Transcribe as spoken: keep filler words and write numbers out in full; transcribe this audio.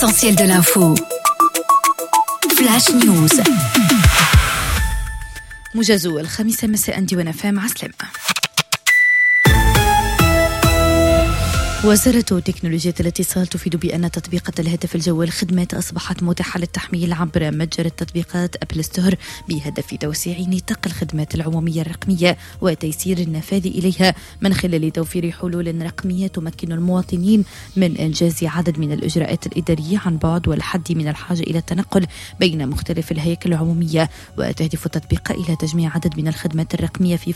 Essentiel de l'info. Flash News. موجز الخامسة مساء ديوان أفام عسلامة. وزارة تكنولوجيا الاتصال تفيد بأن تطبيقات الهاتف الجوال خدمات أصبحت متاحة للتحميل عبر متجر التطبيقات أبل ستور بهدف توسيع نطاق الخدمات العمومية الرقمية وتيسير النفاذ إليها من خلال توفير حلول رقمية تمكن المواطنين من إنجاز عدد من الإجراءات الإدارية عن بعد والحد من الحاجة إلى التنقل بين مختلف الهياكل العمومية. وتهدف التطبيق إلى تجميع عدد من الخدمات الرقمية في